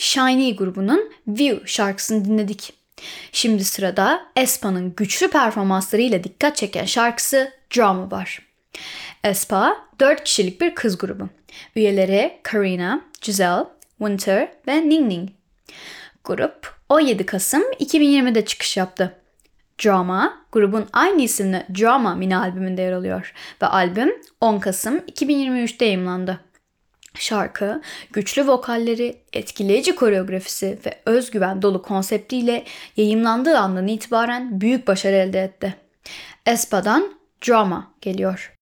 Shiny grubunun View şarkısını dinledik. Şimdi sırada aespa'nın güçlü performanslarıyla dikkat çeken şarkısı Drama var. aespa 4 kişilik bir kız grubu. Üyeleri Karina, Giselle, Winter ve Ning Ning. Grup 17 Kasım 2020'de çıkış yaptı. Drama, grubun aynı isimli Drama mini albümünde yer alıyor ve albüm 10 Kasım 2023'te yayımlandı. Şarkı, güçlü vokalleri, etkileyici koreografisi ve özgüven dolu konseptiyle yayımlandığı andan itibaren büyük başarı elde etti. aespa'dan Drama geliyor.